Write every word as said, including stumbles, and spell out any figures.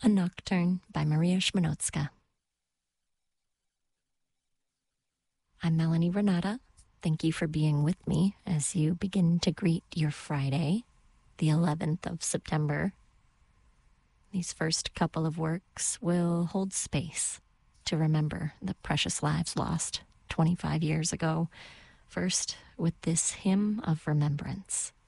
A Nocturne by Maria Szmanowska. I'm Melanie Renata. Thank you for being with me as you begin to greet your Friday, the eleventh of September. These first couple of works will hold space to remember the precious lives lost twenty-five years ago. First, with this hymn of remembrance